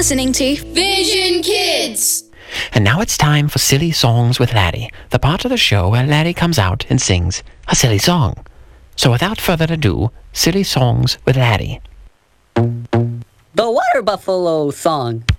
listening to Vision Kids! And now it's time for Silly Songs with Laddie, the part of the show where Laddie comes out and sings a silly song. So without further ado, Silly Songs with Laddie. The Water Buffalo Song.